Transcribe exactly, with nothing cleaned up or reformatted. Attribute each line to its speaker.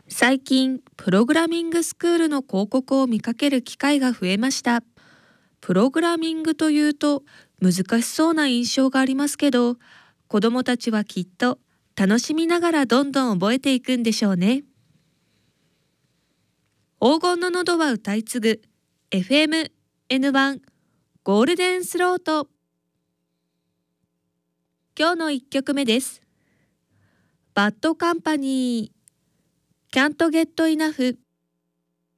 Speaker 1: 最近、プログラミングスクールの広告を見かける機会が増えました。プログラミングというと難しそうな印象がありますけど、子どもたちはきっと楽しみながらどんどん覚えていくんでしょうね。黄金の喉は歌い継ぐ エフエムエヌワン ゴールデンスロート。今日のいっきょくめです。バッドカンパニー Can't Get Enough